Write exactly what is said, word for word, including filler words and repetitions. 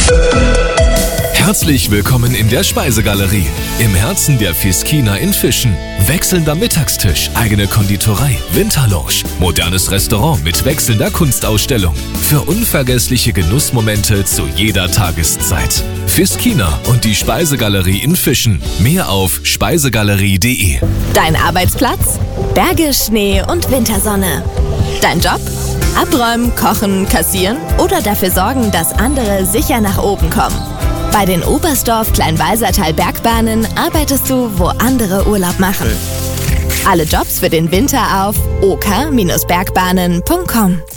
Herzlich willkommen in der Speisegalerie, im Herzen der Fiskina in Fischen. Wechselnder Mittagstisch, eigene Konditorei, Winterlounge, modernes Restaurant mit wechselnder Kunstausstellung. Für unvergessliche Genussmomente zu jeder Tageszeit. Fiskina und die Speisegalerie in Fischen. Mehr auf speisegalerie punkt de. Dein Arbeitsplatz? Berge, Schnee und Wintersonne. Dein Job? Abräumen, kochen, kassieren oder dafür sorgen, dass andere sicher nach oben kommen. Bei den Oberstdorf Kleinwalsertal Bergbahnen arbeitest du, wo andere Urlaub machen. Alle Jobs für den Winter auf oka Bindestrich bergbahnen punkt com.